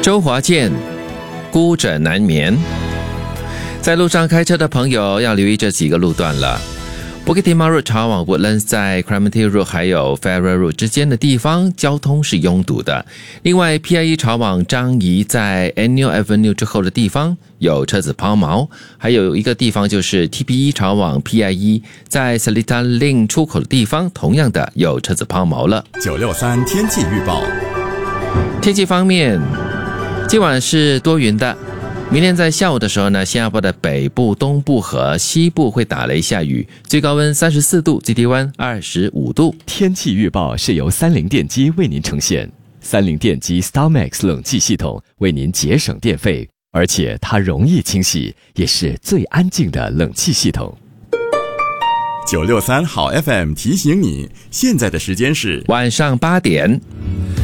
周华健，孤枕难眠。在路上开车的朋友要留意这几个路段了。Bukit Timah Road 朝往 Woodlands 在 Clementi Road 还有 Farrer Road 之间的地方交通是拥堵的。另外 PIE 朝往樟宜在 Annual Avenue 之后的地方有车子抛锚，还有一个地方就是 TPE 朝往 PIE 在 Seletar Link 出口的地方同样的有车子抛锚了。 963天气预报。 天气方面，今晚是多云的，明天在下午的时候呢，新加坡的北部、东部和西部会打雷下雨，最高温34度，最低温25度。 天气预报是由三菱电机为您呈现，三菱电机 StarMax 冷气系统为您节省电费，而且它容易清洗，也是最安静的冷气系统。 963好 FM 提醒你，现在的时间是晚上8点。